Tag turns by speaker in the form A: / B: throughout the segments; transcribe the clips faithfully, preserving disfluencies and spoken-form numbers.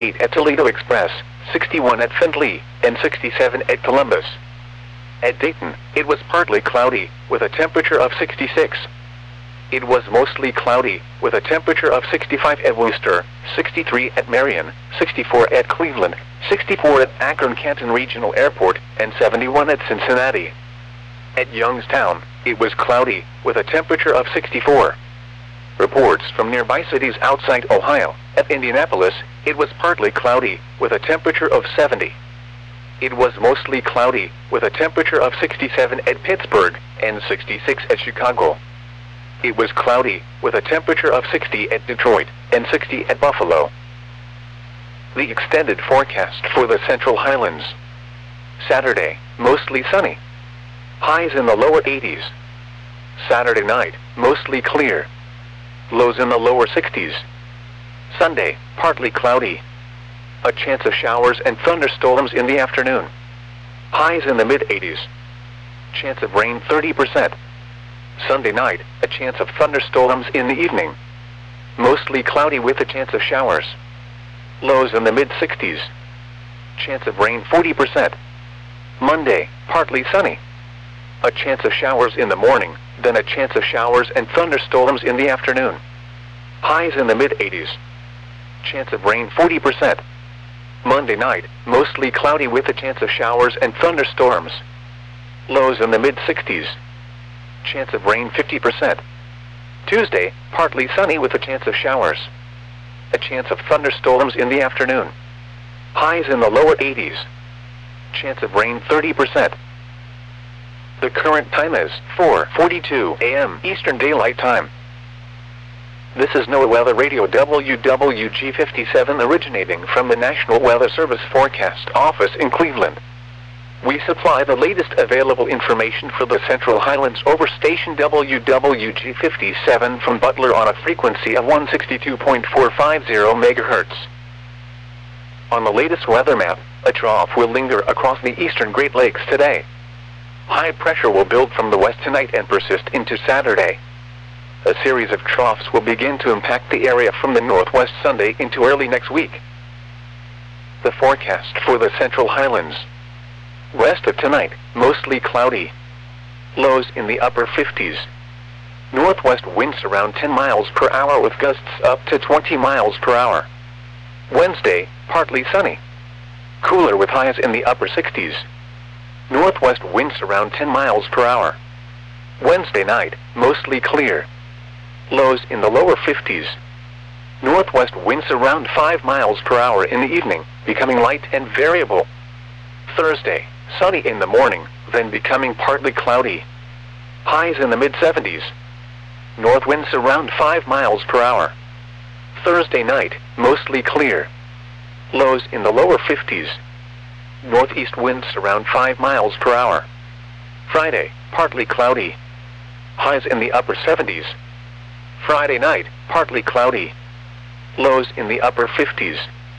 A: eight at Toledo Express, sixty-one at Findlay, and sixty-seven at Columbus. At Dayton, it was partly cloudy, with a temperature of sixty-six. It was mostly cloudy, with a temperature of sixty-five at Worcester, sixty-three at Marion, sixty-four at Cleveland, sixty-four at Akron-Canton Regional Airport, and seventy-one at Cincinnati. At Youngstown, it was cloudy, with a temperature of sixty-four. Reports from nearby cities outside Ohio. At Indianapolis, it was partly cloudy, with a temperature of seventy. It was mostly cloudy, with a temperature of sixty-seven at Pittsburgh, and sixty-six at Chicago. It was cloudy, with a temperature of sixty at Detroit, and sixty at Buffalo. The extended forecast for the Central Highlands. Saturday, mostly sunny. Highs in the lower eighties. Saturday night, mostly clear. Lows in the lower sixties. Sunday, partly cloudy. A chance of showers and thunderstorms in the afternoon. Highs in the mid-eighties. Chance of rain thirty percent. Sunday night, a chance of thunderstorms in the evening. Mostly cloudy with a chance of showers. Lows in the mid-sixties. Chance of rain forty percent. Monday, partly sunny. A chance of showers in the morning, then a chance of showers and thunderstorms in the afternoon. Highs in the mid-eighties. Chance of rain forty percent. Monday night, mostly cloudy with a chance of showers and thunderstorms. Lows in the mid-sixties. Chance of rain fifty percent. Tuesday, partly sunny with a chance of showers. A chance of thunderstorms in the afternoon. Highs in the lower eighties. Chance of rain thirty percent. The current time is four forty-two a m Eastern Daylight Time. This is NOAA Weather Radio W W G fifty-seven originating from the National Weather Service Forecast Office in Cleveland. We supply the latest available information for the Central Highlands over station W W G fifty-seven from Butler on a frequency of one sixty-two point four five zero megahertz. On the latest weather map, a trough will linger across the eastern Great Lakes today. High pressure will build from the west tonight and persist into Saturday. A series of troughs will begin to impact the area from the northwest Sunday into early next week. The forecast for the Central Highlands. West of tonight, mostly cloudy. Lows in the upper fifties. Northwest winds around ten miles per hour with gusts up to twenty miles per hour. Wednesday, partly sunny. Cooler with highs in the upper sixties. Northwest winds around ten miles per hour. Wednesday night, mostly clear. Lows in the lower fifties. Northwest winds around five miles per hour in the evening, becoming light and variable. Thursday, sunny in the morning, then becoming partly cloudy. Highs in the mid-seventies. North winds around five miles per hour. Thursday night, mostly clear. Lows in the lower fifties. Northeast winds around five miles per hour. Friday, partly cloudy. Highs in the upper seventies. Friday night, partly cloudy. Lows in the upper fifties.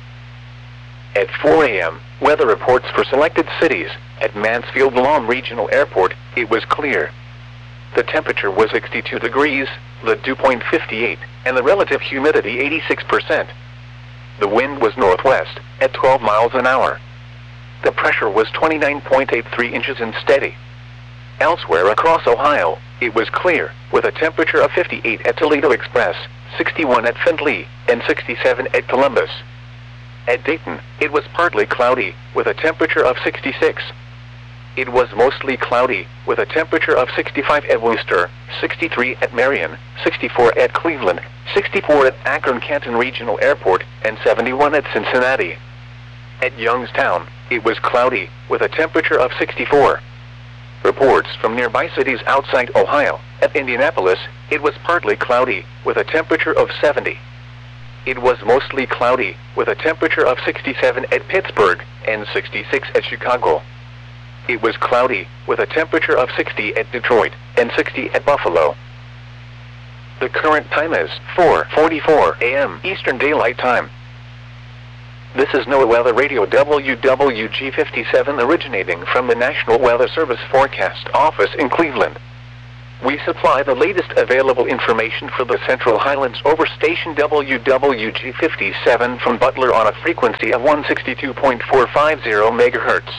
A: At four a m, weather reports for selected cities. At Mansfield-Lom Regional Airport, it was clear. The temperature was sixty-two degrees, the dew point fifty-eight, and the relative humidity eighty-six percent. The wind was northwest, at twelve miles an hour. The pressure was twenty-nine point eight three inches and steady. Elsewhere across Ohio, it was clear, with a temperature of fifty-eight at Toledo Express, sixty-one at Findlay, and sixty-seven at Columbus. At Dayton, it was partly cloudy, with a temperature of sixty-six. It was mostly cloudy, with a temperature of sixty-five at Worcester, sixty-three at Marion, sixty-four at Cleveland, sixty-four at Akron-Canton Regional Airport, and seventy-one at Cincinnati. At Youngstown, it was cloudy, with a temperature of sixty-four. Reports from nearby cities outside Ohio. At Indianapolis, it was partly cloudy, with a temperature of seventy. It was mostly cloudy, with a temperature of sixty-seven at Pittsburgh, and sixty-six at Chicago. It was cloudy, with a temperature of sixty at Detroit, and sixty at Buffalo. The current time is four forty-four a m Eastern Daylight Time. This is NOAA Weather Radio W W G fifty-seven originating from the National Weather Service Forecast Office in Cleveland. We supply the latest available information for the Central Highlands over station W W G fifty-seven from Butler on a frequency of one sixty-two point four five zero megahertz.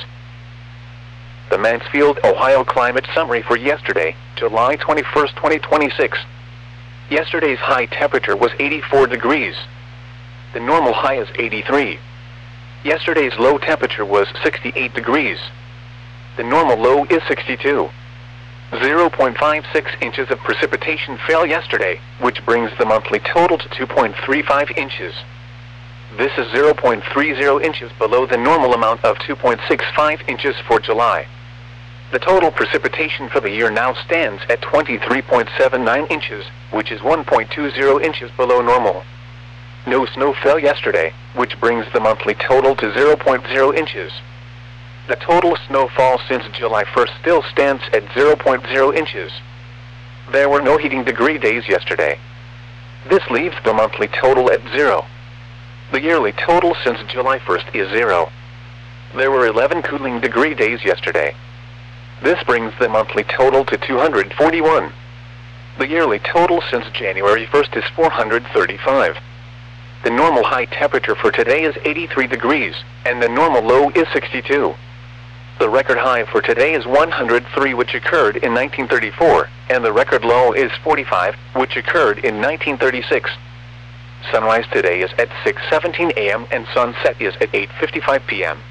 A: The Mansfield, Ohio climate summary for yesterday, July twenty-first, twenty twenty-six. Yesterday's high temperature was eighty-four degrees. The normal high is eighty-three. Yesterday's low temperature was sixty-eight degrees. The normal low is sixty-two. zero point five six inches of precipitation fell yesterday, which brings the monthly total to two point three five inches. This is zero point three zero inches below the normal amount of two point six five inches for July. The total precipitation for the year now stands at twenty-three point seven nine inches, which is one point two zero inches below normal. No snow fell yesterday, which brings the monthly total to zero point zero inches. The total snowfall since July first still stands at zero point zero inches. There were no heating degree days yesterday. This leaves the monthly total at zero. The yearly total since July first is zero. There were eleven cooling degree days yesterday. This brings the monthly total to two hundred forty-one. The yearly total since January first is four hundred thirty-five. The normal high temperature for today is eighty-three degrees, and the normal low is sixty-two. The record high for today is one hundred three, which occurred in nineteen thirty-four, and the record low is forty-five, which occurred in nineteen thirty-six. Sunrise today is at six seventeen a m and sunset is at eight fifty-five p m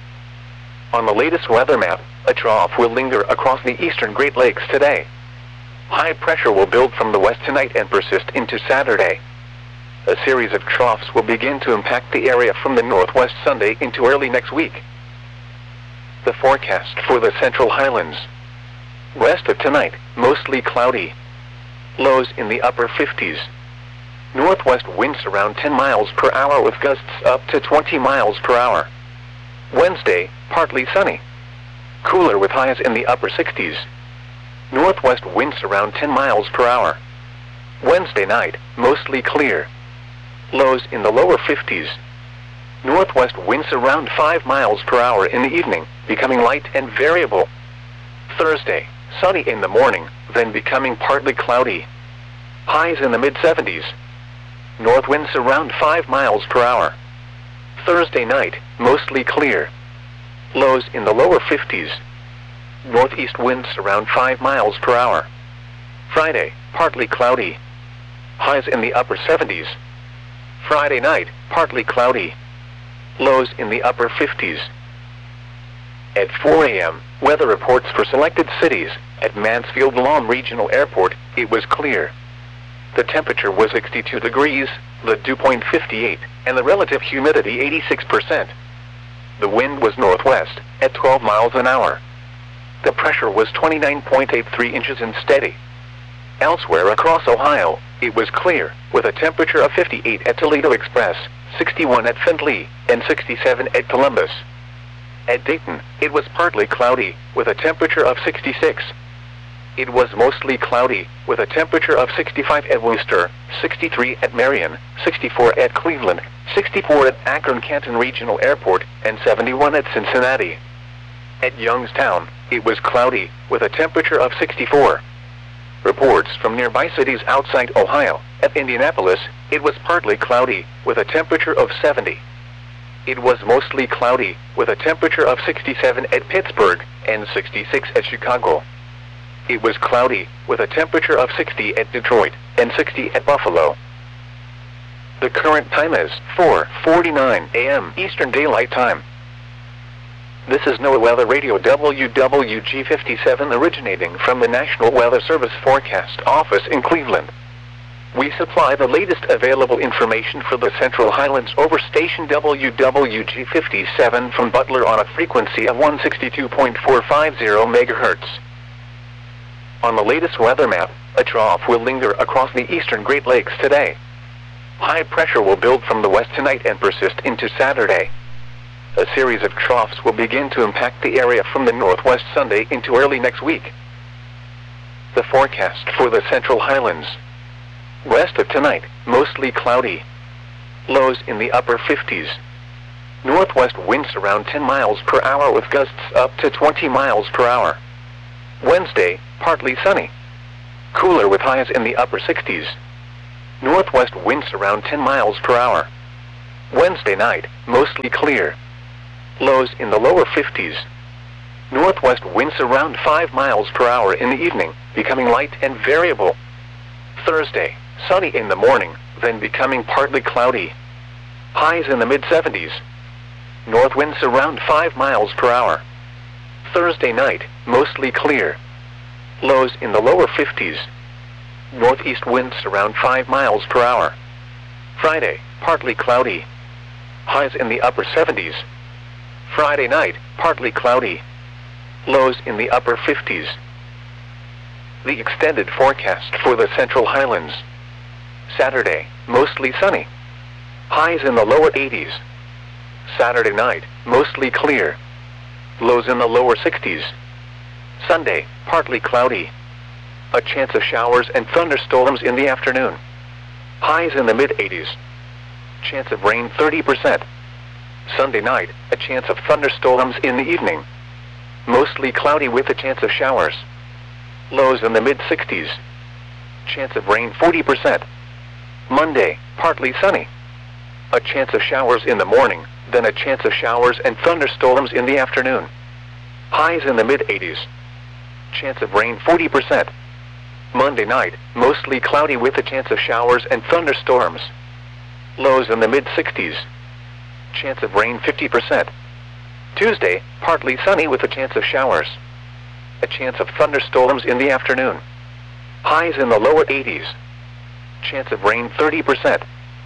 A: On the latest weather map, a trough will linger across the eastern Great Lakes today. High pressure will build from the west tonight and persist into Saturday. A series of troughs will begin to impact the area from the northwest Sunday into early next week. The forecast for the Central Highlands. West of tonight, mostly cloudy. Lows in the upper fifties. Northwest winds around ten miles per hour with gusts up to twenty miles per hour. Wednesday, partly sunny. Cooler with highs in the upper sixties. Northwest winds around ten miles per hour. Wednesday night, mostly clear. Lows in the lower fifties. Northwest winds around five miles per hour in the evening, becoming light and variable. Thursday, sunny in the morning, then becoming partly cloudy. Highs in the mid seventies. North winds around five miles per hour. Thursday night, mostly clear. Lows in the lower fifties. Northeast winds around five miles per hour. Friday, partly cloudy. Highs in the upper seventies. Friday night, partly cloudy. Lows in the upper fifties. At four a m, weather reports for selected cities. At Mansfield-Lom Regional Airport, it was clear. The temperature was sixty-two degrees, the dew point fifty-eight, and the relative humidity eighty-six percent. The wind was northwest, at twelve miles an hour. The pressure was twenty-nine point eight three inches and steady. Elsewhere across Ohio, it was clear, with a temperature of fifty-eight at Toledo Express, sixty-one at Findlay, and sixty-seven at Columbus. At Dayton, it was partly cloudy, with a temperature of sixty-six. It was mostly cloudy, with a temperature of sixty-five at Worcester, sixty-three at Marion, sixty-four at Cleveland, sixty-four at Akron-Canton Regional Airport, and seventy-one at Cincinnati. At Youngstown, it was cloudy, with a temperature of sixty-four. Reports from nearby cities outside Ohio. At Indianapolis, it was partly cloudy, with a temperature of seventy. It was mostly cloudy, with a temperature of sixty-seven at Pittsburgh, and sixty-six at Chicago. It was cloudy, with a temperature of sixty at Detroit, and sixty at Buffalo. The current time is four forty-nine a m Eastern Daylight Time. This is NOAA Weather Radio W W G fifty-seven originating from the National Weather Service Forecast Office in Cleveland. We supply the latest available information for the Central Highlands over station W W G fifty-seven from Butler on a frequency of one sixty-two point four five zero megahertz. On the latest weather map, a trough will linger across the eastern Great Lakes today. High pressure will build from the west tonight and persist into Saturday. A series of troughs will begin to impact the area from the northwest Sunday into early next week. The forecast for the Central Highlands. West of tonight, mostly cloudy. Lows in the upper fifties. Northwest winds around ten miles per hour with gusts up to twenty miles per hour. Wednesday, partly sunny. cooler with highs in the upper sixties. Northwest winds around ten miles per hour. Wednesday night, mostly clear. Lows in the lower fifties. Northwest winds around five miles per hour in the evening, becoming light and variable. Thursday, sunny in the morning, then becoming partly cloudy. Highs in the mid seventies. North winds around five miles per hour. Thursday night, mostly clear. Lows in the lower fifties. Northeast winds around five miles per hour. Friday, partly cloudy. Highs in the upper seventies. Friday night, partly cloudy. Lows in the upper fifties. The extended forecast for the Central Highlands. Saturday, mostly sunny. Highs in the lower eighties. Saturday night, mostly clear. Lows in the lower sixties. Sunday, partly cloudy. A chance of showers and thunderstorms in the afternoon. Highs in the mid eighties. Chance of rain thirty percent. Sunday night, a chance of thunderstorms in the evening. Mostly cloudy with a chance of showers. Lows in the mid sixties. Chance of rain forty percent. Monday, partly sunny. A chance of showers in the morning, then a chance of showers and thunderstorms in the afternoon. Highs in the mid eighties. Chance of rain forty percent. Monday night, mostly cloudy with a chance of showers and thunderstorms. Lows in the mid sixties. Chance of rain fifty percent. Tuesday, partly sunny with a chance of showers. A chance of thunderstorms in the afternoon. Highs in the lower eighties. Chance of rain thirty percent.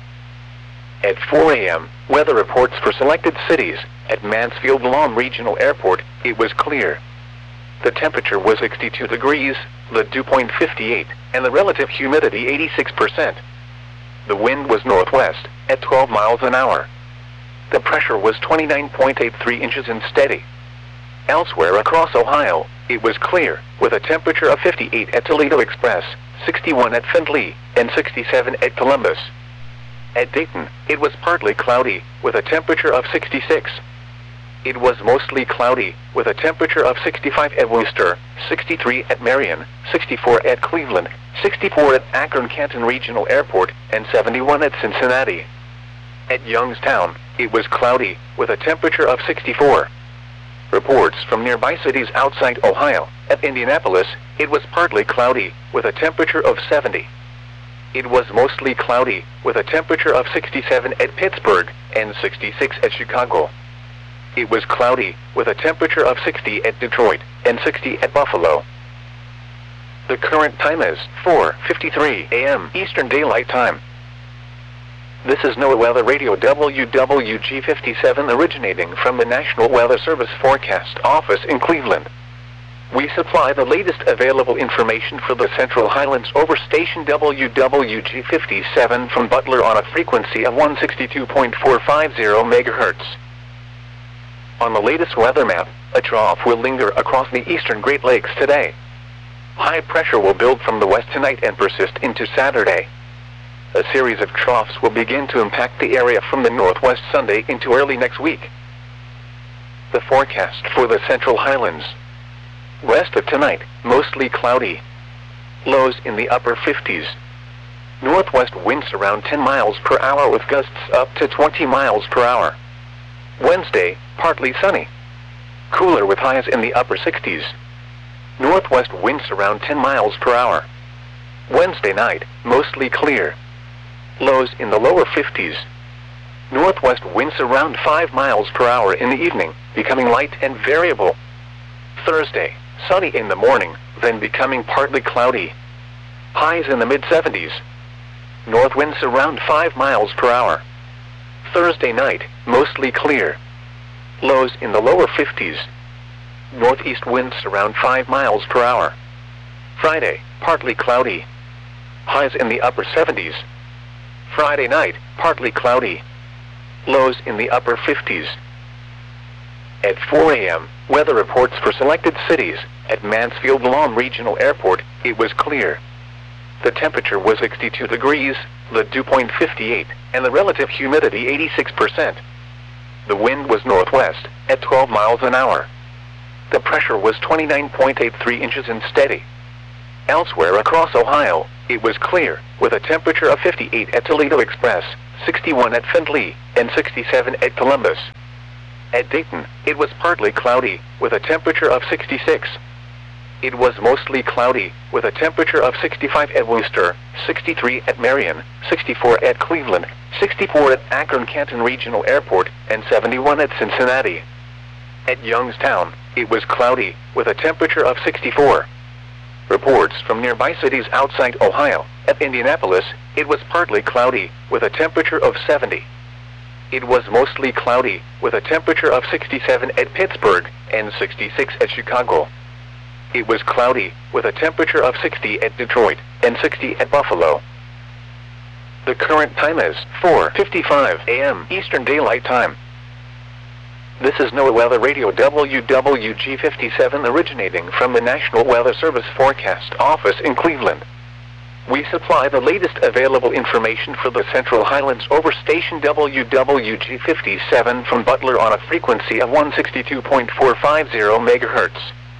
A: At four a m, weather reports for selected cities. At Mansfield Lawn Regional Airport, it was clear. The temperature was sixty-two degrees, the dew point fifty-eight, and the relative humidity eighty-six percent. The wind was northwest, at twelve miles an hour. The pressure was twenty-nine point eight three inches and steady. Elsewhere across Ohio, it was clear, with a temperature of fifty-eight at Toledo Express, sixty-one at Findlay, and sixty-seven at Columbus. At Dayton, it was partly cloudy, with a temperature of sixty-six. It was mostly cloudy, with a temperature of sixty-five at Worcester, sixty-three at Marion, sixty-four at Cleveland, sixty-four at Akron-Canton Regional Airport, and seventy-one at Cincinnati. At Youngstown, it was cloudy, with a temperature of sixty-four. Reports from nearby cities outside Ohio. At Indianapolis, it was partly cloudy, with a temperature of seventy. It was mostly cloudy, with a temperature of sixty-seven at Pittsburgh, and sixty-six at Chicago. It was cloudy, with a temperature of sixty at Detroit, and sixty at Buffalo. The current time is four fifty-three a m Eastern Daylight Time. This is NOAA Weather Radio W W G fifty-seven originating from the National Weather Service Forecast Office in Cleveland. We supply the latest available information for the Central Highlands over station W W G fifty-seven from Butler on a frequency of one sixty-two point four five zero megahertz. On the latest weather map, a trough will linger across the eastern Great Lakes today. High pressure will build from the west tonight and persist into Saturday. A series of troughs will begin to impact the area from the northwest Sunday into early next week. The forecast for the Central Highlands. West of tonight, mostly cloudy. Lows in the upper fifties. Northwest winds around ten miles per hour with gusts up to twenty miles per hour. Wednesday, partly sunny. Cooler with highs in the upper sixties. Northwest winds around ten miles per hour. Wednesday night, mostly clear. Lows in the lower fifties. Northwest winds around five miles per hour in the evening, becoming light and variable. Thursday, sunny in the morning, then becoming partly cloudy. Highs in the mid seventies. North winds around five miles per hour. Thursday night, mostly clear. Lows in the lower fifties. Northeast winds around five miles per hour. Friday, partly cloudy. Highs in the upper seventies. Friday night, partly cloudy. Lows in the upper fifties. At four a m, weather reports for selected cities. At Mansfield Lawn Regional Airport, it was clear. The temperature was sixty-two degrees, the dew point fifty-eight, and the relative humidity eighty-six percent. The wind was northwest, at twelve miles an hour. The pressure was twenty-nine point eight three inches and steady. Elsewhere across Ohio, it was clear, with a temperature of fifty-eight at Toledo Express, sixty-one at Findlay, and sixty-seven at Columbus. At Dayton, it was partly cloudy, with a temperature of sixty-six. It was mostly cloudy, with a temperature of sixty-five at Worcester, sixty-three at Marion, sixty-four at Cleveland, sixty-four at Akron-Canton Regional Airport, and seventy-one at Cincinnati. At Youngstown, it was cloudy, with a temperature of sixty-four. Reports from nearby cities outside Ohio. At Indianapolis, it was partly cloudy, with a temperature of seventy. It was mostly cloudy, with a temperature of sixty-seven at Pittsburgh, and sixty-six at Chicago. It was cloudy, with a temperature of sixty at Detroit, and sixty at Buffalo. The current time is four fifty-five a m Eastern Daylight Time. This is NOAA Weather Radio W W G fifty-seven originating from the National Weather Service Forecast Office in Cleveland. We supply the latest available information for the Central Highlands over station W W G fifty-seven from Butler on a frequency of one sixty-two point four five zero megahertz.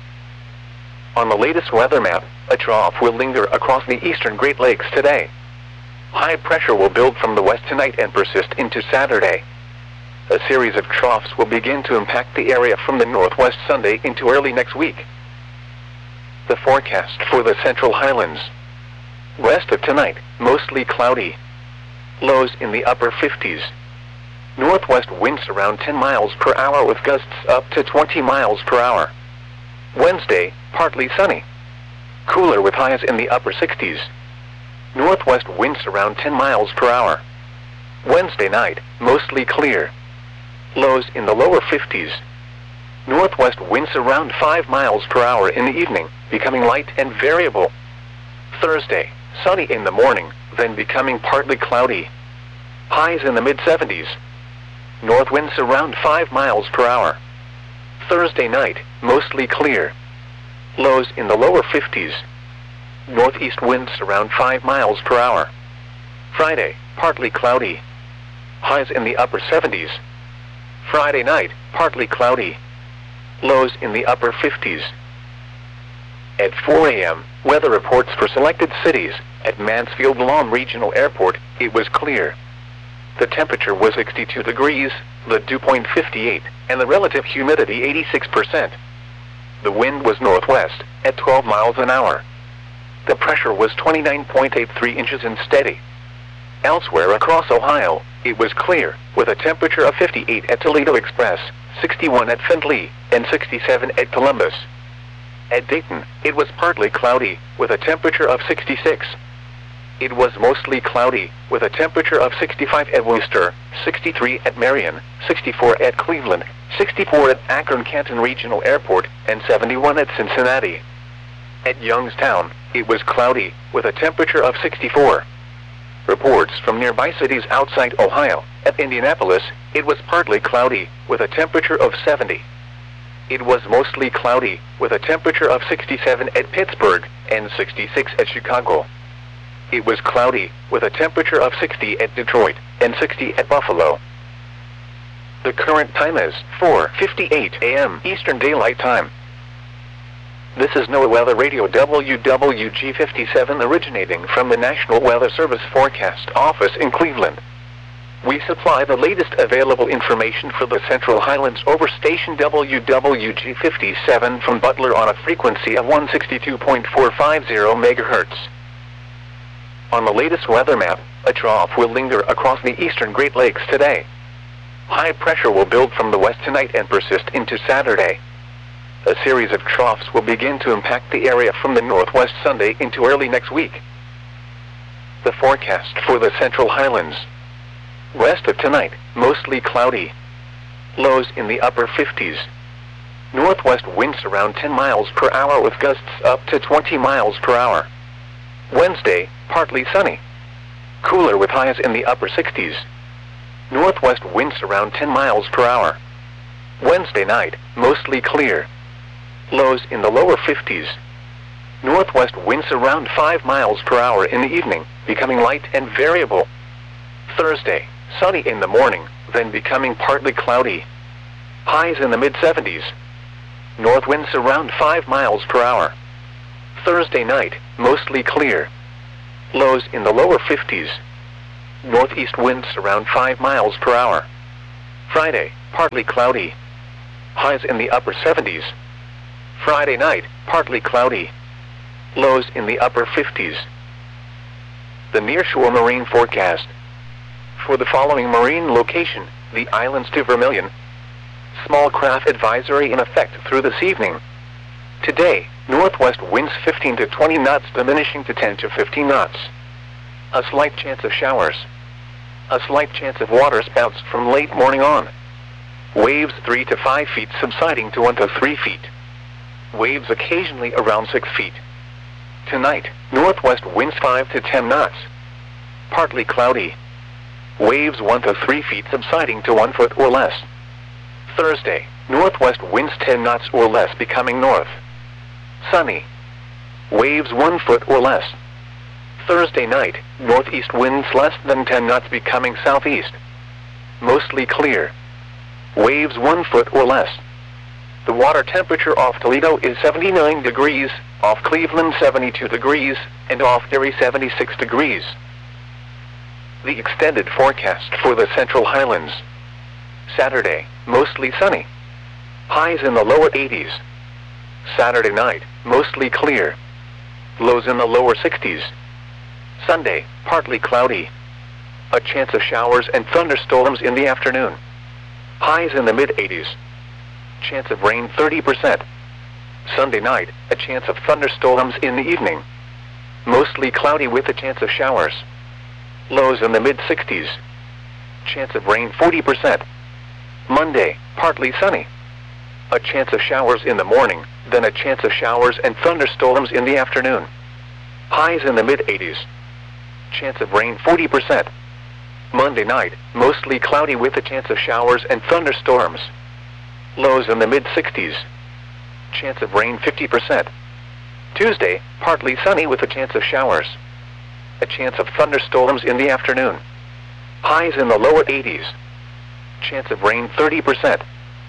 A: On the latest weather map, a trough will linger across the eastern Great Lakes today. High pressure will build from the west tonight and persist into Saturday. A series of troughs will begin to impact the area from the northwest Sunday into early next week. The forecast for the Central Highlands. West of tonight, mostly cloudy. Lows in the upper fifties. Northwest winds around ten miles per hour with gusts up to twenty miles per hour. Wednesday, partly sunny. Cooler with highs in the upper sixties. Northwest winds around ten miles per hour. Wednesday night, mostly clear. Lows in the lower fifties. Northwest winds around five miles per hour in the evening, becoming light and variable. Thursday, sunny in the morning, then becoming partly cloudy. Highs in the mid seventies. North winds around five miles per hour. Thursday night, mostly clear. Lows in the lower fifties. Northeast winds around five miles per hour. Friday, partly cloudy. Highs in the upper seventies. Friday night, partly cloudy. Lows in the upper fifties. At four a m, weather reports for selected cities. At Mansfield Lawn Regional Airport, it was clear. The temperature was sixty-two degrees, the dew point fifty-eight, and the relative humidity eighty-six percent. The wind was northwest, at twelve miles an hour. The pressure was twenty-nine point eight three inches and steady. Elsewhere across Ohio, it was clear, with a temperature of fifty-eight at Toledo Express, sixty-one at Findlay, and sixty-seven at Columbus. At Dayton, it was partly cloudy, with a temperature of sixty-six. It was mostly cloudy, with a temperature of sixty-five at Worcester, sixty-three at Marion, sixty-four at Cleveland, sixty-four at Akron-Canton Regional Airport, and seventy-one at Cincinnati. At Youngstown, it was cloudy, with a temperature of sixty-four. Reports from nearby cities outside Ohio. At Indianapolis, it was partly cloudy, with a temperature of seventy. It was mostly cloudy, with a temperature of sixty-seven at Pittsburgh, and sixty-six at Chicago. It was cloudy, with a temperature of sixty at Detroit, and sixty at Buffalo. The current time is four fifty-eight a m Eastern Daylight Time. This is NOAA Weather Radio W W G fifty-seven originating from the National Weather Service Forecast Office in Cleveland. We supply the latest available information for the Central Highlands over station W W G fifty-seven from Butler on a frequency of one sixty-two point four five zero megahertz. On the latest weather map, a trough will linger across the eastern Great Lakes today. High pressure will build from the west tonight and persist into Saturday. A series of troughs will begin to impact the area from the northwest Sunday into early next week. The forecast for the Central Highlands. West of tonight, mostly cloudy. Lows in the upper fifties. Northwest winds around ten miles per hour with gusts up to twenty miles per hour. Wednesday, partly sunny. Cooler with highs in the upper sixties. Northwest winds around ten miles per hour. Wednesday night, mostly clear. Lows in the lower fifties. Northwest winds around five miles per hour in the evening, becoming light and variable. Thursday, sunny in the morning, then becoming partly cloudy. Highs in the mid seventies. North winds around five miles per hour. Thursday night, mostly clear. Lows in the lower fifties. Northeast winds around five miles per hour. Friday, partly cloudy. Highs in the upper seventies. Friday night, partly cloudy. Lows in the upper fifties. The nearshore marine forecast. For the following marine location, the islands to Vermilion. Small craft advisory in effect through this evening. Today, northwest winds fifteen to twenty knots diminishing to ten to fifteen knots. A slight chance of showers. A slight chance of water spouts from late morning on. Waves three to five feet subsiding to one to three feet. Waves occasionally around six feet. Tonight, northwest winds five to ten knots. Partly cloudy. Waves one to three feet subsiding to one foot or less. Thursday, northwest winds ten knots or less becoming north. Sunny. Waves one foot or less. Thursday night, northeast winds less than ten knots becoming southeast. Mostly clear. Waves one foot or less. The water temperature off Toledo is seventy-nine degrees, off Cleveland seventy-two degrees, and off Erie seventy-six degrees. The extended forecast for the Central Highlands. Saturday, mostly sunny. Highs in the lower eighties. Saturday night, mostly clear. Lows in the lower sixties. Sunday, partly cloudy. A chance of showers and thunderstorms in the afternoon. Highs in the mid eighties. Chance of rain thirty percent. Sunday night, a chance of thunderstorms in the evening. Mostly cloudy with a chance of showers. Lows in the mid sixties. Chance of rain forty percent. Monday, partly sunny. A chance of showers in the morning, then a chance of showers and thunderstorms in the afternoon. Highs in the mid eighties. Chance of rain forty percent. Monday night, mostly cloudy with a chance of showers and thunderstorms. Lows in the mid sixties. Chance of rain fifty percent. Tuesday, partly sunny with a chance of showers. A chance of thunderstorms in the afternoon. Highs in the lower eighties. Chance of rain thirty percent.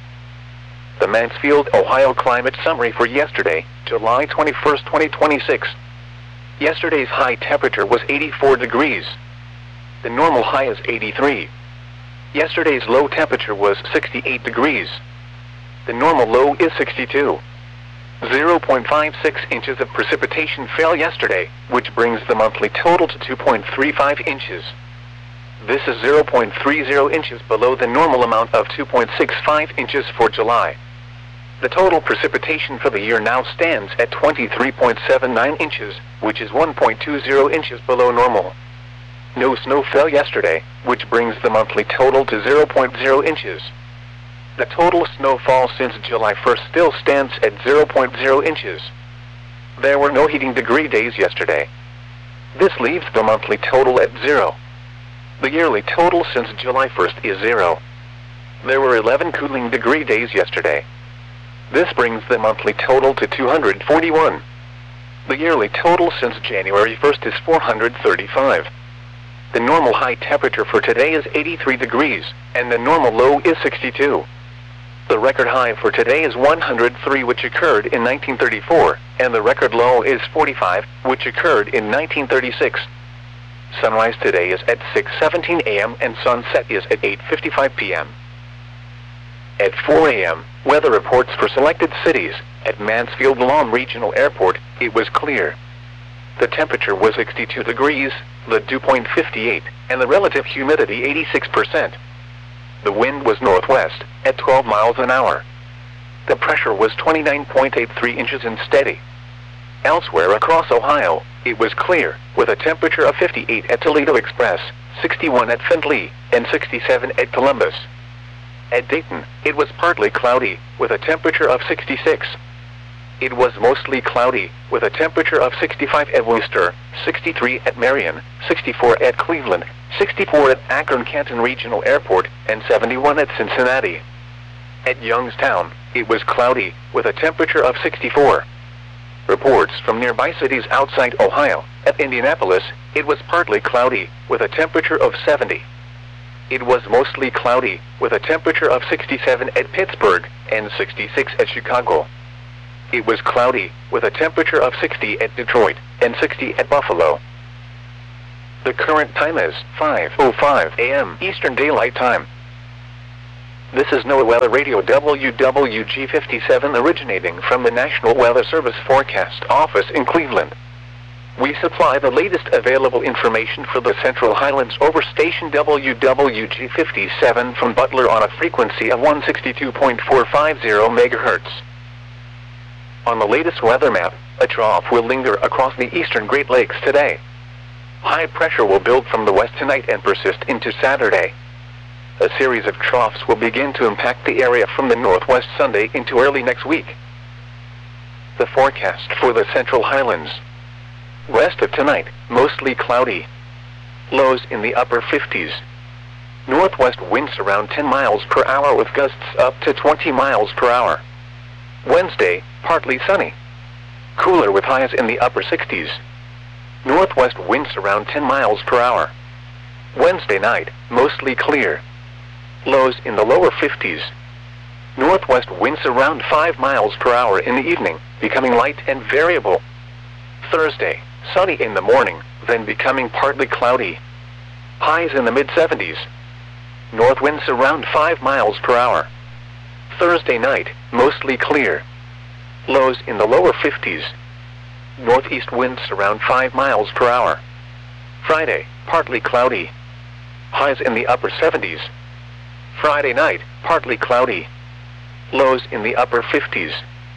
A: The Mansfield, Ohio climate summary for yesterday, July twenty-first, twenty twenty-six. Yesterday's high temperature was eighty-four degrees. The normal high is eighty-three. Yesterday's low temperature was sixty-eight degrees. The normal low is sixty-two. zero point five six inches of precipitation fell yesterday, which brings the monthly total to two point three five inches. This is zero point three zero inches below the normal amount of two point six five inches for July. The total precipitation for the year now stands at twenty-three point seven nine inches, which is one point two zero inches below normal. No snow fell yesterday, which brings the monthly total to zero point zero inches. The total snowfall since July first still stands at zero point zero inches. There were no heating degree days yesterday. This leaves the monthly total at zero. The yearly total since July first is zero. There were eleven cooling degree days yesterday. This brings the monthly total to two hundred forty-one. The yearly total since January first is four hundred thirty-five. The normal high temperature for today is eighty-three degrees, and the normal low is sixty-two. The record high for today is one hundred three, which occurred in nineteen thirty-four, and the record low is forty-five, which occurred in nineteen thirty-six. Sunrise today is at six seventeen a m and sunset is at eight fifty-five p m At four a m, weather reports for selected cities. At Mansfield-Lom Regional Airport, it was clear. The temperature was sixty-two degrees, the dew point fifty-eight, and the relative humidity eighty-six percent. The wind was northwest, at twelve miles an hour. The pressure was twenty-nine point eight three inches and steady. Elsewhere across Ohio, it was clear, with a temperature of fifty-eight at Toledo Express, sixty-one at Findlay, and sixty-seven at Columbus. At Dayton, it was partly cloudy, with a temperature of sixty-six. It was mostly cloudy, with a temperature of sixty-five at Worcester, sixty-three at Marion, sixty-four at Cleveland, sixty-four at Akron-Canton Regional Airport, and seventy-one at Cincinnati. At Youngstown, it was cloudy, with a temperature of sixty-four. Reports from nearby cities outside Ohio. At Indianapolis, it was partly cloudy, with a temperature of seventy. It was mostly cloudy, with a temperature of sixty-seven at Pittsburgh, and sixty-six at Chicago. It was cloudy, with a temperature of sixty at Detroit and sixty at Buffalo. The current time is five oh five a m Eastern Daylight Time. This is NOAA Weather Radio W W G fifty-seven originating from the National Weather Service Forecast Office in Cleveland. We supply the latest available information for the Central Highlands over station W W G fifty-seven from Butler on a frequency of one sixty-two point four five zero megahertz. On the latest weather map, a trough will linger across the eastern Great Lakes today. High pressure will build from the west tonight and persist into Saturday. A series of troughs will begin to impact the area from the northwest Sunday into early next week. The forecast for the Central Highlands. West of tonight, mostly cloudy. Lows in the upper fifties. Northwest winds around ten miles per hour with gusts up to twenty miles per hour. Wednesday, partly sunny. Cooler with highs in the upper sixties. Northwest winds around ten miles per hour. Wednesday night, mostly clear. Lows in the lower fifties. Northwest winds around five miles per hour in the evening, becoming light and variable. Thursday, sunny in the morning, then becoming partly cloudy. Highs in the mid seventies. North winds around five miles per hour. Thursday night, mostly clear. Lows in the lower fifties. Northeast winds around five miles per hour. Friday, partly cloudy. Highs in the upper seventies. Friday night, partly cloudy. Lows in the upper fifties.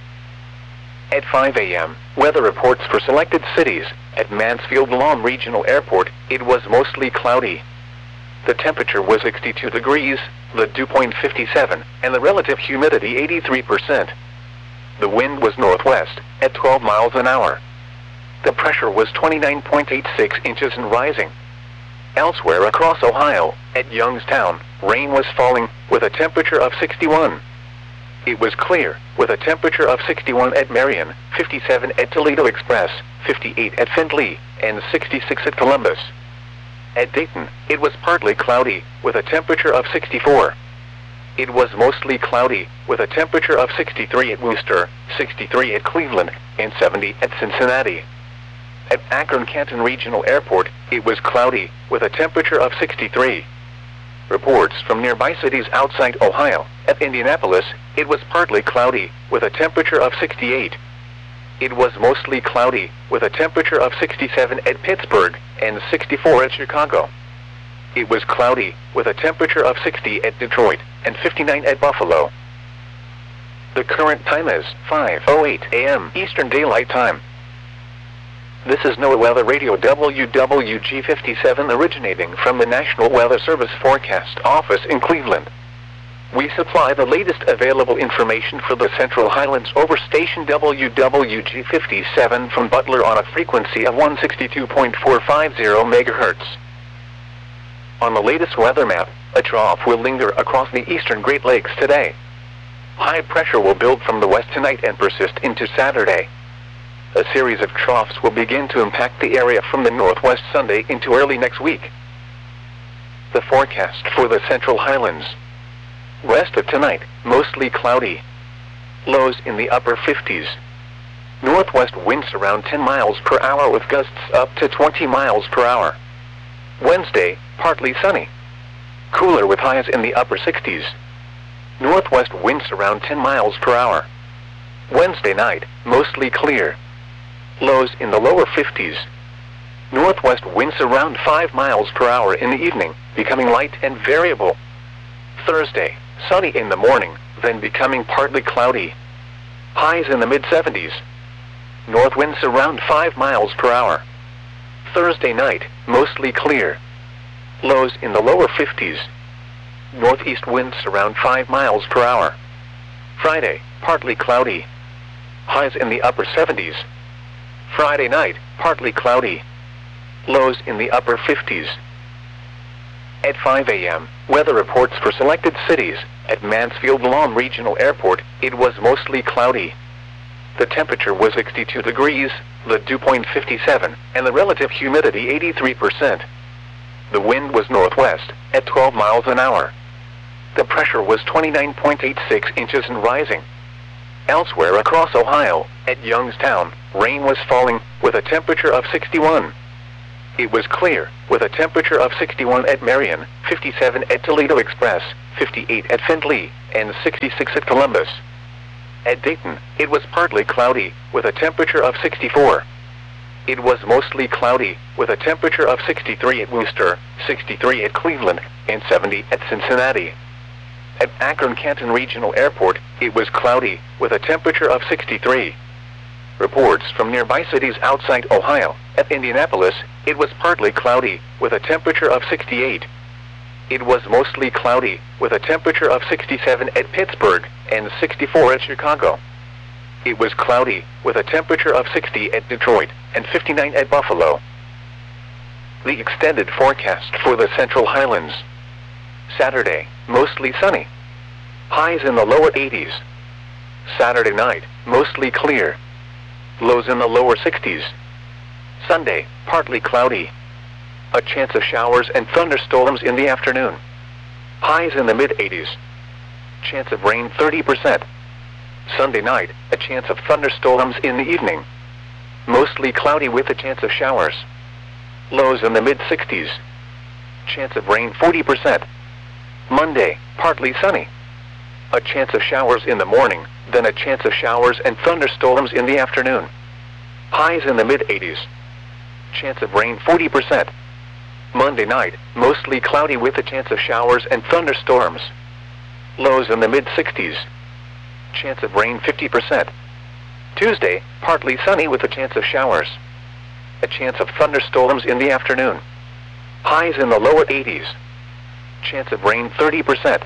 A: At five a m, weather reports for selected cities. At Mansfield Lawn Regional Airport, it was mostly cloudy. The temperature was sixty-two degrees, the dew point fifty-seven, and the relative humidity eighty-three percent. The wind was northwest, at twelve miles an hour. The pressure was twenty-nine point eight six inches and rising. Elsewhere across Ohio, at Youngstown, rain was falling, with a temperature of sixty-one. It was clear, with a temperature of sixty-one at Marion, fifty-seven at Toledo Express, fifty-eight at Findlay, and sixty-six at Columbus. At Dayton, it was partly cloudy, with a temperature of sixty-four. It was mostly cloudy, with a temperature of sixty-three at Worcester, sixty-three at Cleveland, and seventy at Cincinnati. At Akron-Canton Regional Airport, it was cloudy, with a temperature of sixty-three. Reports from nearby cities outside Ohio. At Indianapolis, it was partly cloudy, with a temperature of sixty-eight. It was mostly cloudy, with a temperature of sixty-seven at Pittsburgh, and sixty-four at Chicago. It was cloudy, with a temperature of sixty at Detroit, and fifty-nine at Buffalo. The current time is five oh eight a m Eastern Daylight Time. This is NOAA Weather Radio W W G fifty-seven originating from the National Weather Service Forecast Office in Cleveland. We supply the latest available information for the Central Highlands over station W W G fifty-seven from Butler on a frequency of one sixty-two point four five zero megahertz. On the latest weather map, a trough will linger across the eastern Great Lakes today. High pressure will build from the west tonight and persist into Saturday. A series of troughs will begin to impact the area from the northwest Sunday into early next week. The forecast for the Central Highlands. West of tonight, mostly cloudy. Lows in the upper fifties. Northwest winds around ten miles per hour with gusts up to twenty miles per hour. Wednesday, partly sunny. Cooler with highs in the upper sixties. Northwest winds around ten miles per hour. Wednesday night, mostly clear. Lows in the lower fifties. Northwest winds around five miles per hour in the evening, becoming light and variable. Thursday, sunny in the morning, then becoming partly cloudy. Highs in the mid seventies. North winds around five miles per hour. Thursday night, mostly clear. Lows in the lower fifties. Northeast winds around five miles per hour. Friday, partly cloudy. Highs in the upper seventies. Friday night, partly cloudy. Lows in the upper fifties. At five a m, weather reports for selected cities. At Mansfield Lawn Regional Airport, it was mostly cloudy. The temperature was sixty-two degrees, the dew point fifty-seven, and the relative humidity eighty-three percent. The wind was northwest, at twelve miles an hour. The pressure was twenty-nine point eight six inches and rising. Elsewhere across Ohio, at Youngstown, rain was falling, with a temperature of sixty-one. It was clear, with a temperature of sixty-one at Marion, fifty-seven at Toledo Express, fifty-eight at Findlay, and sixty-six at Columbus. At Dayton, it was partly cloudy, with a temperature of sixty-four. It was mostly cloudy, with a temperature of sixty-three at Worcester, sixty-three at Cleveland, and seventy at Cincinnati. At Akron-Canton Regional Airport, it was cloudy, with a temperature of sixty-three. Reports from nearby cities outside Ohio. At Indianapolis, it was partly cloudy, with a temperature of sixty-eight. It was mostly cloudy, with a temperature of sixty-seven at Pittsburgh, and sixty-four at Chicago. It was cloudy, with a temperature of sixty at Detroit, and fifty-nine at Buffalo. The extended forecast for the Central Highlands. Saturday, mostly sunny. Highs in the lower eighties. Saturday night, mostly clear. Lows in the lower sixties. Sunday, partly cloudy. A chance of showers and thunderstorms in the afternoon. Highs in the mid eighties. Chance of rain thirty percent. Sunday night, a chance of thunderstorms in the evening. Mostly cloudy with a chance of showers. Lows in the mid sixties. Chance of rain forty percent. Monday, partly sunny. A chance of showers in the morning, then a chance of showers and thunderstorms in the afternoon. Highs in the mid eighties. Chance of rain forty percent. Monday night, mostly cloudy with a chance of showers and thunderstorms. Lows in the mid sixties. Chance of rain fifty percent. Tuesday, partly sunny with a chance of showers. A chance of thunderstorms in the afternoon. Highs in the lower eighties. Chance of rain thirty percent.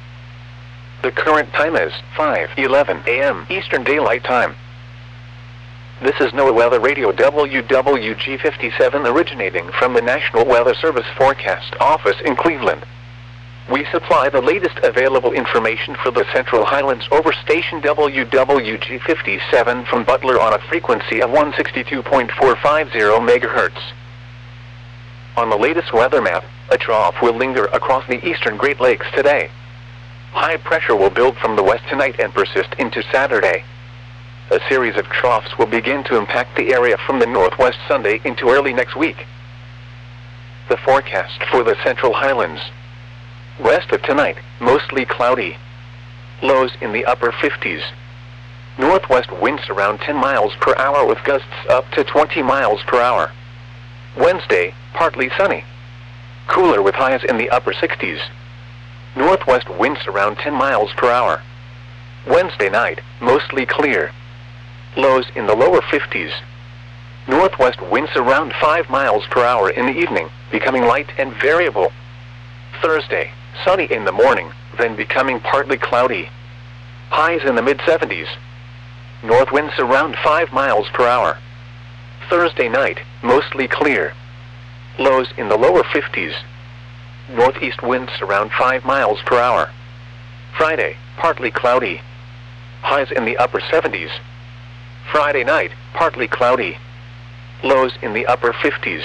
A: The current time is five eleven a m Eastern Daylight Time. This is NOAA Weather Radio W W G fifty-seven originating from the National Weather Service Forecast Office in Cleveland. We supply the latest available information for the Central Highlands over station W W G fifty-seven from Butler on a frequency of one sixty-two point four five zero megahertz. On the latest weather map, a trough will linger across the eastern Great Lakes today. High pressure will build from the west tonight and persist into Saturday. A series of troughs will begin to impact the area from the northwest Sunday into early next week. The forecast for the Central Highlands. West of tonight, mostly cloudy. Lows in the upper fifties. Northwest winds around ten miles per hour with gusts up to twenty miles per hour. Wednesday, partly sunny. Cooler with highs in the upper sixties. Northwest winds around ten miles per hour. Wednesday night, mostly clear. Lows in the lower fifties. Northwest winds around five miles per hour in the evening, becoming light and variable. Thursday, sunny in the morning, then becoming partly cloudy. Highs in the mid seventies. North winds around five miles per hour. Thursday night, mostly clear. Lows in the lower fifties. Northeast winds around five miles per hour. Friday, partly cloudy. Highs in the upper seventies. Friday night, partly cloudy. Lows in the upper fifties.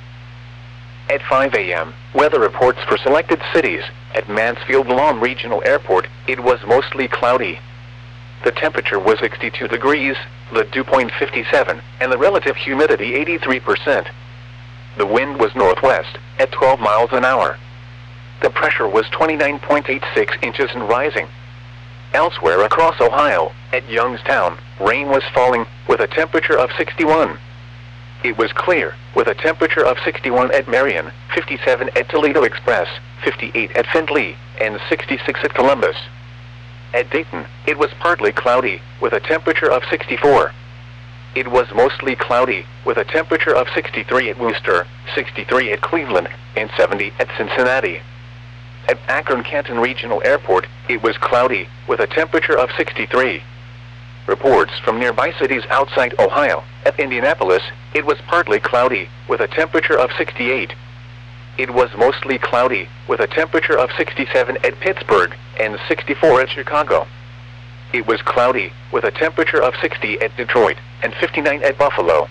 A: At five a m, weather reports for selected cities. At Mansfield-Lahm Regional Airport, it was mostly cloudy. The temperature was sixty-two degrees, the dew point fifty-seven, and the relative humidity eighty-three percent. The wind was northwest, at twelve miles an hour. The pressure was twenty-nine point eight six inches and rising. Elsewhere across Ohio, at Youngstown, rain was falling, with a temperature of sixty-one. It was clear, with a temperature of sixty-one at Marion, fifty-seven at Toledo Express, fifty-eight at Findlay, and sixty-six at Columbus. At Dayton, it was partly cloudy, with a temperature of sixty-four. It was mostly cloudy, with a temperature of sixty-three at Worcester, sixty-three at Cleveland, and seventy at Cincinnati. At Akron-Canton Regional Airport, it was cloudy, with a temperature of sixty-three. Reports from nearby cities outside Ohio. At Indianapolis, it was partly cloudy, with a temperature of sixty-eight. It was mostly cloudy, with a temperature of sixty-seven at Pittsburgh, and sixty-four at Chicago. It was cloudy, with a temperature of sixty at Detroit, and fifty-nine at Buffalo.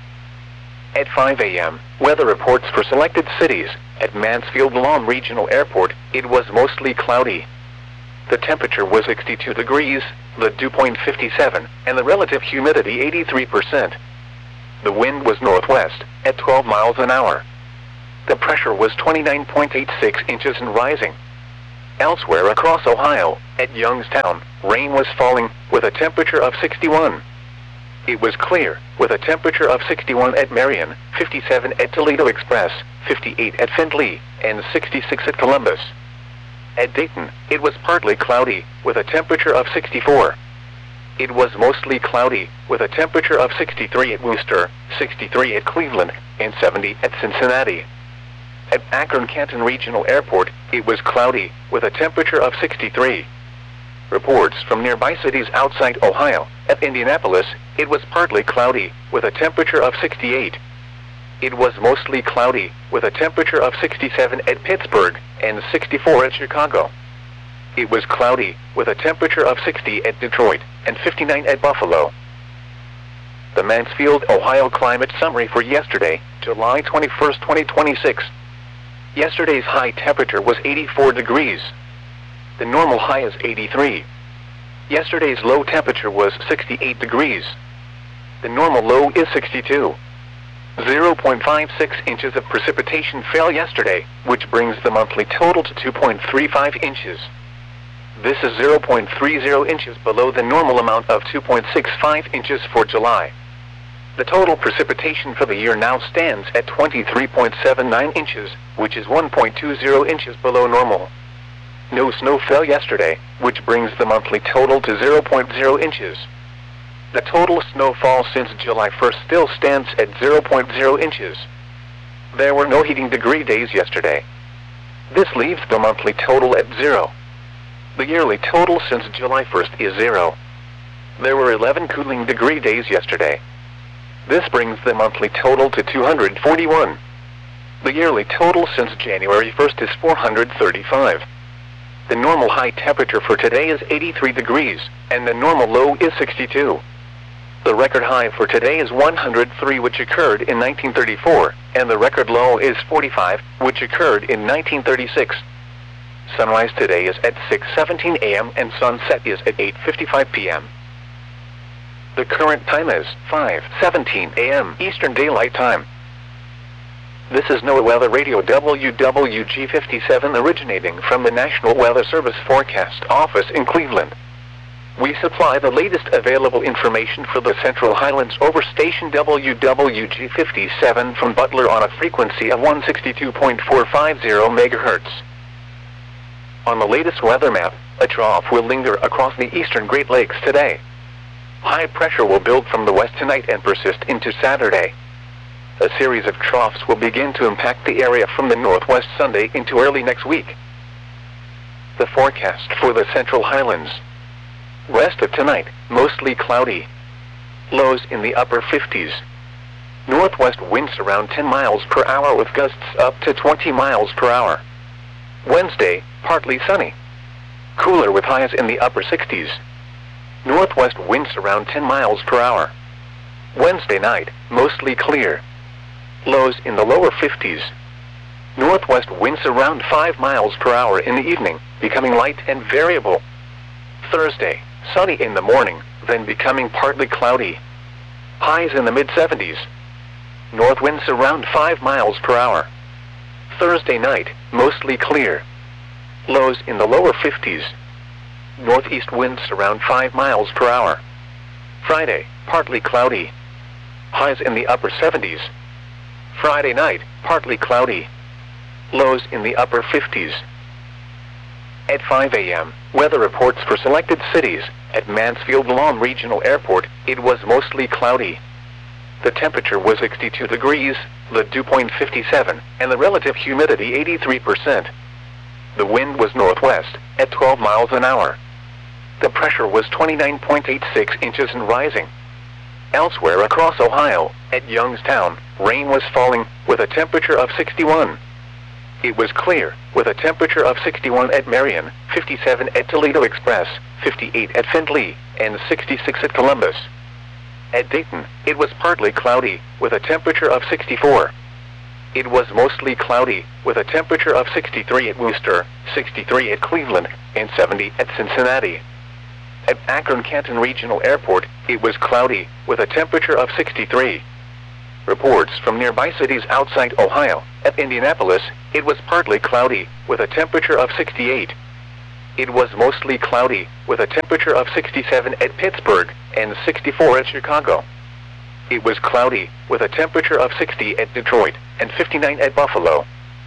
A: At five a m, weather reports for selected cities. At Mansfield-Lahm Regional Airport, it was mostly cloudy. the temperature was sixty-two degrees, the dew point fifty-seven, and the relative humidity eighty-three percent. The wind was northwest, at twelve miles an hour. The pressure was twenty-nine point eight six inches and rising. Elsewhere across Ohio, at Youngstown, rain was falling, with a temperature of sixty-one. It was clear, with a temperature of sixty-one at Marion, fifty-seven at Toledo Express, fifty-eight at Findlay, and sixty-six at Columbus. At Dayton, it was partly cloudy, with a temperature of sixty-four. It was mostly cloudy, with a temperature of sixty-three at Worcester, sixty-three at Cleveland, and seventy at Cincinnati. At Akron-Canton Regional Airport, it was cloudy, with a temperature of sixty-three. Reports from nearby cities outside Ohio. At Indianapolis, it was partly cloudy, with a temperature of sixty-eight. It was mostly cloudy, with a temperature of sixty-seven at Pittsburgh, and sixty-four at Chicago. It was cloudy, with a temperature of sixty at Detroit, and fifty-nine at Buffalo. The Mansfield, Ohio Climate Summary for yesterday, July twenty-first, twenty twenty-six. Yesterday's high temperature was eighty-four degrees. The normal high is eighty-three. Yesterday's low temperature was sixty-eight degrees. The normal low is sixty-two. zero point five six inches of precipitation fell yesterday, which brings the monthly total to two point three five inches. This is zero point three zero inches below the normal amount of two point six five inches for July. The total precipitation for the year now stands at twenty-three point seven nine inches, which is one point two zero inches below normal. No snow fell yesterday, which brings the monthly total to zero point zero inches. The total snowfall since July first still stands at zero point zero inches. There were no heating degree days yesterday. This leaves the monthly total at zero. The yearly total since July first is zero. There were eleven cooling degree days yesterday. This brings the monthly total to two hundred forty-one. The yearly total since January first is four hundred thirty-five. The normal high temperature for today is eighty-three degrees, and the normal low is sixty-two. The record high for today is one hundred three, which occurred in nineteen thirty-four, and the record low is forty-five, which occurred in nineteen thirty-six. Sunrise today is at six seventeen a m and sunset is at eight fifty-five p m The current time is five seventeen a m Eastern Daylight Time. This is NOAA Weather Radio W W G fifty-seven, originating from the National Weather Service Forecast Office in Cleveland. We supply the latest available information for the Central Highlands over station W W G fifty-seven from Butler on a frequency of one sixty-two point four five zero megahertz. On the latest weather map, a trough will linger across the eastern Great Lakes today. High pressure will build from the west tonight and persist into Saturday. A series of troughs will begin to impact the area from the northwest Sunday into early next week. The forecast for the Central Highlands. West of tonight, mostly cloudy. Lows in the upper fifties. Northwest winds around ten miles per hour with gusts up to twenty miles per hour. Wednesday, partly sunny. Cooler with highs in the upper sixties. Northwest winds around ten miles per hour. Wednesday night, mostly clear. Lows in the lower fifties. Northwest winds around five miles per hour in the evening, becoming light and variable. Thursday, sunny in the morning, then becoming partly cloudy. Highs in the mid seventies. North winds around five miles per hour. Thursday night, mostly clear. Lows in the lower fifties. Northeast winds around five miles per hour. Friday, partly cloudy. Highs in the upper seventies. Friday night, partly cloudy. Lows in the upper fifties. At five a m, weather reports for selected cities. At Mansfield-Lom Regional Airport, it was mostly cloudy. The temperature was sixty-two degrees, the dew point fifty-seven, and the relative humidity eighty-three percent. The wind was northwest, at twelve miles an hour. The pressure was twenty-nine point eight six inches and rising. Elsewhere across Ohio, at Youngstown, rain was falling, with a temperature of sixty-one. It was clear, with a temperature of sixty-one at Marion, fifty-seven at Toledo Express, fifty-eight at Findlay, and sixty-six at Columbus. At Dayton, it was partly cloudy, with a temperature of sixty-four. It was mostly cloudy, with a temperature of sixty-three at Worcester, sixty-three at Cleveland, and seventy at Cincinnati. At Akron-Canton Regional Airport, it was cloudy, with a temperature of sixty-three. Reports from nearby cities outside Ohio. At Indianapolis, it was partly cloudy, with a temperature of sixty-eight. It was mostly cloudy, with a temperature of sixty-seven at Pittsburgh, and sixty-four at Chicago. It was cloudy, with a temperature of sixty at Detroit, and fifty-nine at Buffalo.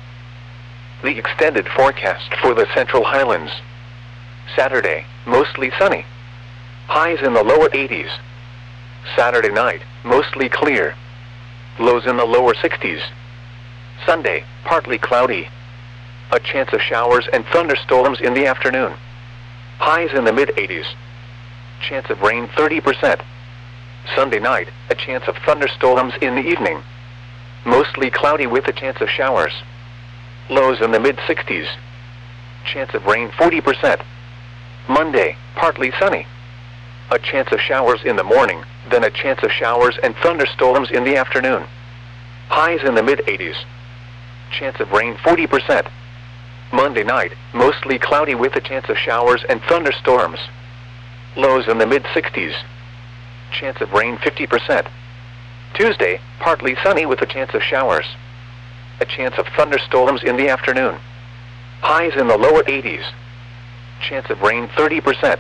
A: The extended forecast for the Central Highlands. Saturday, mostly sunny. Highs in the lower eighties. Saturday night, mostly clear. Lows in the lower sixties. Sunday, partly cloudy. A chance of showers and thunderstorms in the afternoon. Highs in the mid eighties. Chance of rain thirty percent. Sunday night, a chance of thunderstorms in the evening. Mostly cloudy with a chance of showers. Lows in the mid sixties. Chance of rain forty percent. Monday, partly sunny. A chance of showers in the morning, then a chance of showers and thunderstorms in the afternoon. Highs in the mid eighties. Chance of rain forty percent. Monday night, mostly cloudy with a chance of showers and thunderstorms. Lows in the mid sixties. Chance of rain fifty percent. Tuesday, partly sunny with a chance of showers. A chance of thunderstorms in the afternoon. Highs in the lower eighties. Chance of rain thirty percent.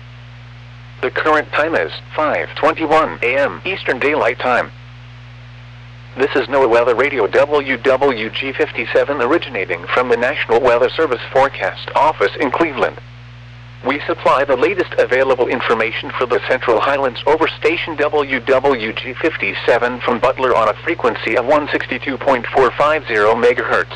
A: The current time is five twenty-one a m Eastern Daylight Time. This is NOAA Weather Radio W W G fifty-seven originating from the National Weather Service Forecast Office in Cleveland. We supply the latest available information for the Central Highlands over station W W G fifty-seven from Butler on a frequency of one sixty-two point four five zero megahertz.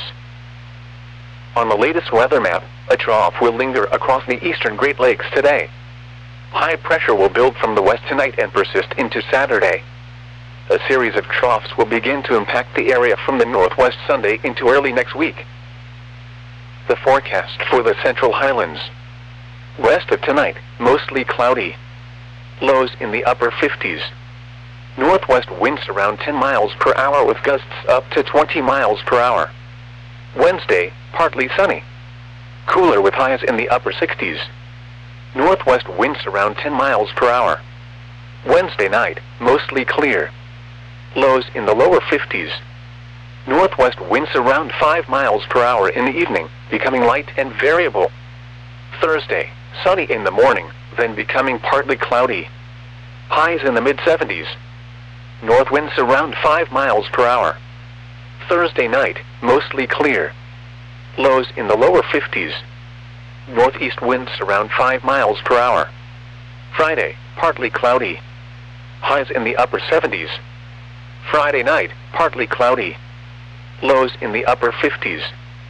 A: On the latest weather map, a trough will linger across the eastern Great Lakes today. High pressure will build from the west tonight and persist into Saturday. A series of troughs will begin to impact the area from the northwest Sunday into early next week. The forecast for the Central Highlands. West of tonight, mostly cloudy. Lows in the upper fifties. Northwest winds around ten miles per hour with gusts up to twenty miles per hour. Wednesday, partly sunny. Cooler with highs in the upper sixties. Northwest winds around ten miles per hour. Wednesday night, mostly clear. Lows in the lower fifties. Northwest winds around five miles per hour in the evening, becoming light and variable. Thursday, sunny in the morning, then becoming partly cloudy. Highs in the mid seventies. North winds around five miles per hour. Thursday night, mostly clear. Lows in the lower fifties. Northeast winds around five miles per hour. Friday, partly cloudy. Highs in the upper seventies. Friday night, partly cloudy. Lows in the upper fifties.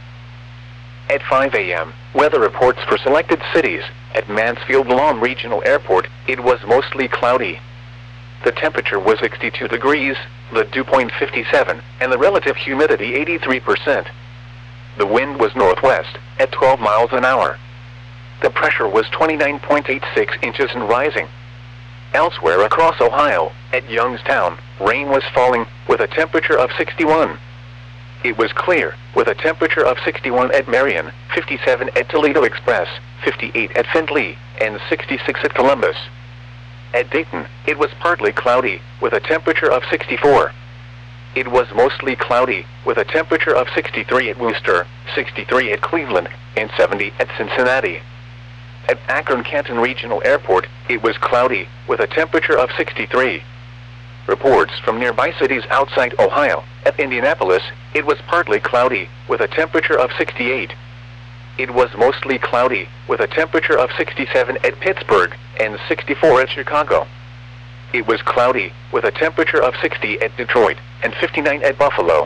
A: At five a m, weather reports for selected cities. At Mansfield-Lahm Regional Airport, it was mostly cloudy. The temperature was sixty-two degrees, the dew point fifty-seven, and the relative humidity eighty-three percent. The wind was northwest, at twelve miles an hour. The pressure was twenty-nine point eight six inches and rising. Elsewhere across Ohio, at Youngstown, rain was falling, with a temperature of sixty-one. It was clear, with a temperature of sixty-one at Marion, fifty-seven at Toledo Express, fifty-eight at Findlay, and sixty-six at Columbus. At Dayton, it was partly cloudy, with a temperature of sixty-four. It was mostly cloudy, with a temperature of sixty-three at Worcester, sixty-three at Cleveland, and seventy at Cincinnati. At Akron-Canton Regional Airport, it was cloudy, with a temperature of sixty-three. Reports from nearby cities outside Ohio. At Indianapolis, it was partly cloudy, with a temperature of sixty-eight. It was mostly cloudy, with a temperature of sixty-seven at Pittsburgh, and sixty-four at Chicago. It was cloudy, with a temperature of sixty at Detroit, and fifty-nine at Buffalo.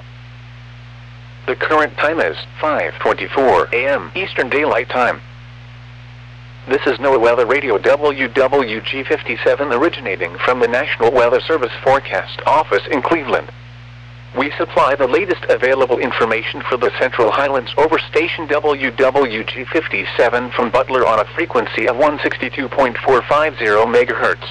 A: The current time is five twenty-four a m Eastern Daylight Time. This is NOAA Weather Radio W W G fifty-seven originating from the National Weather Service Forecast Office in Cleveland. We supply the latest available information for the Central Highlands over station W W G fifty-seven from Butler on a frequency of one sixty-two point four five zero megahertz.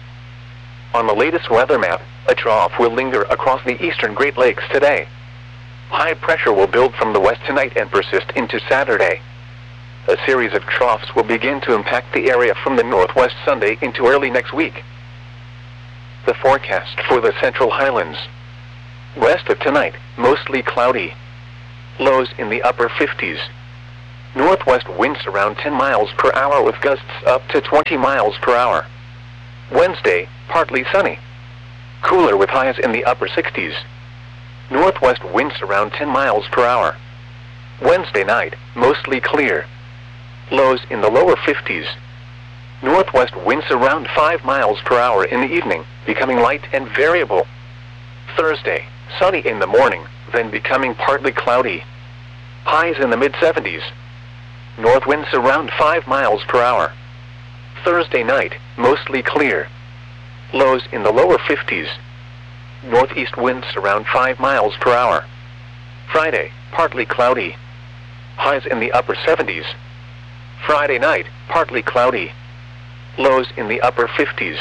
A: On the latest weather map, a trough will linger across the eastern Great Lakes today. High pressure will build from the west tonight and persist into Saturday. A series of troughs will begin to impact the area from the northwest Sunday into early next week. The forecast for the Central Highlands. West of tonight, mostly cloudy. Lows in the upper fifties. Northwest winds around ten miles per hour with gusts up to twenty miles per hour. Wednesday, partly sunny. Cooler with highs in the upper sixties. Northwest winds around ten miles per hour. Wednesday night, mostly clear. Lows in the lower fifties. Northwest winds around five miles per hour in the evening, becoming light and variable. Thursday, sunny in the morning, then becoming partly cloudy. Highs in the mid seventies. North winds around five miles per hour. Thursday night, mostly clear. Lows in the lower fifties. Northeast winds around five miles per hour. Friday, partly cloudy. Highs in the upper seventies. Friday night, partly cloudy. Lows in the upper fifties.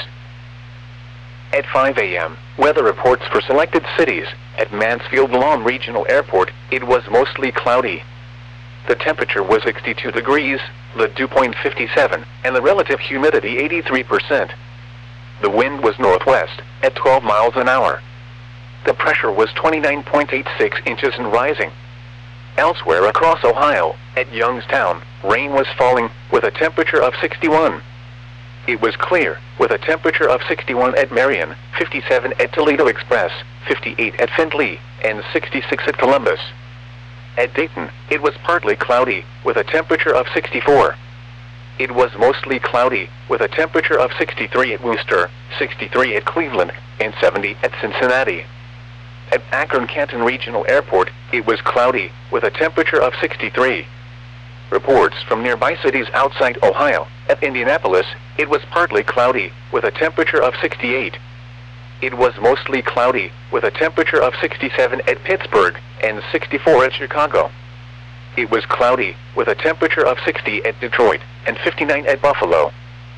A: At five A M, weather reports for selected cities. At Mansfield Lawn Regional Airport, it was mostly cloudy. The temperature was sixty-two degrees, the dew point fifty-seven, and the relative humidity eighty-three percent. The wind was northwest, at twelve miles an hour. The pressure was twenty-nine point eight six inches and rising. Elsewhere across Ohio, at Youngstown, rain was falling, with a temperature of sixty-one. It was clear, with a temperature of sixty-one at Marion, fifty-seven at Toledo Express, fifty-eight at Findlay, and sixty-six at Columbus. At Dayton, it was partly cloudy, with a temperature of sixty-four. It was mostly cloudy, with a temperature of sixty-three at Worcester, sixty-three at Cleveland, and seventy at Cincinnati. At Akron-Canton Regional Airport, it was cloudy, with a temperature of sixty-three. Reports from nearby cities outside Ohio. At Indianapolis, it was partly cloudy, with a temperature of sixty-eight. It was mostly cloudy, with a temperature of sixty-seven at Pittsburgh, and sixty-four at Chicago. It was cloudy, with a temperature of sixty at Detroit, and fifty-nine at Buffalo.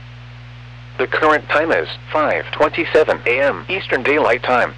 A: The current time is five twenty-seven A M Eastern Daylight Time.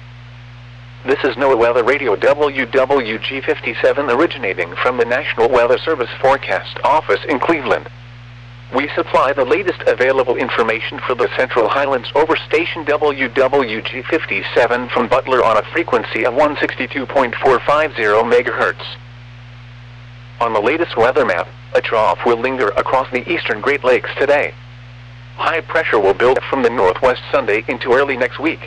A: This is NOAA Weather Radio W W G fifty-seven originating from the National Weather Service Forecast Office in Cleveland. We supply the latest available information for the Central Highlands over station W W G fifty-seven from Butler on a frequency of one sixty-two point four five zero megahertz. On the latest weather map, a trough will linger across the eastern Great Lakes today. High pressure will build from the northwest Sunday into early next week.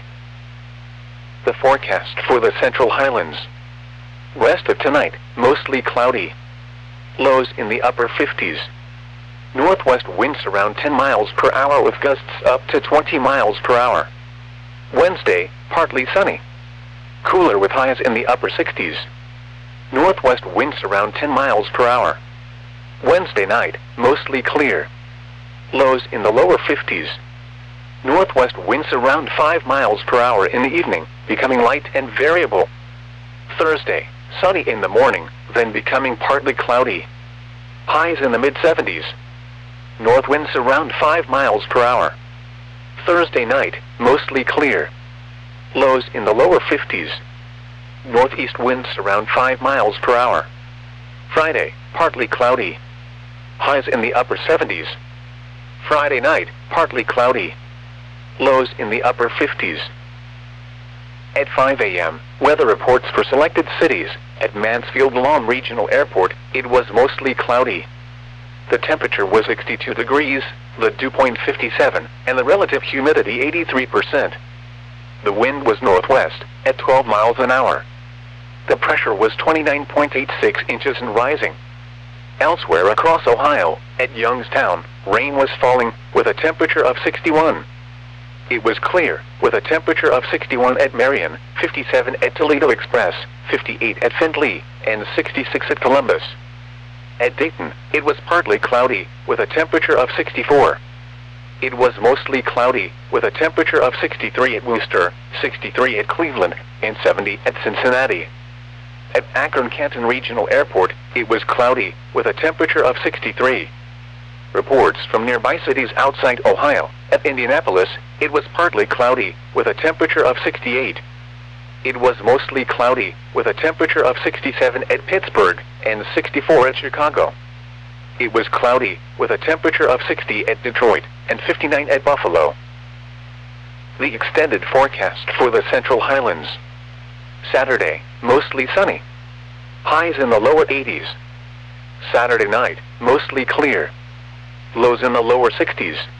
A: The forecast for the Central Highlands. West of tonight, mostly cloudy. Lows in the upper fifties. Northwest winds around ten miles per hour with gusts up to twenty miles per hour. Wednesday, partly sunny. Cooler with highs in the upper sixties. Northwest winds around ten miles per hour. Wednesday night, mostly clear. Lows in the lower fifties. Northwest winds around five miles per hour in the evening, becoming light and variable. Thursday, sunny in the morning, then becoming partly cloudy. Highs in the mid seventies. North winds around five miles per hour. Thursday night, mostly clear. Lows in the lower fifties. Northeast winds around five miles per hour. Friday, partly cloudy. Highs in the upper seventies. Friday night, partly cloudy. Lows in the upper fifties. At five A M, weather reports for selected cities. At Mansfield Lawn Regional Airport, it was mostly cloudy. The temperature was sixty-two degrees, the dew point fifty-seven, and the relative humidity eighty-three percent. The wind was northwest, at twelve miles an hour. The pressure was twenty-nine point eight six inches and rising. Elsewhere across Ohio, at Youngstown, rain was falling, with a temperature of sixty-one. It was clear, with a temperature of sixty-one at Marion, fifty-seven at Toledo Express, fifty-eight at Findlay, and sixty-six at Columbus. At Dayton, it was partly cloudy, with a temperature of sixty-four. It was mostly cloudy, with a temperature of sixty-three at Worcester, sixty-three at Cleveland, and seventy at Cincinnati. At Akron-Canton Regional Airport, it was cloudy, with a temperature of sixty-three. Reports from nearby cities outside Ohio. At Indianapolis, it was partly cloudy, with a temperature of sixty-eight. It was mostly cloudy, with a temperature of sixty-seven at Pittsburgh and sixty-four at Chicago. It was cloudy, with a temperature of sixty at Detroit and fifty-nine at Buffalo. The extended forecast for the Central Highlands. Saturday, mostly sunny. Highs in the lower eighties. Saturday night, mostly clear. Lows in the lower sixties.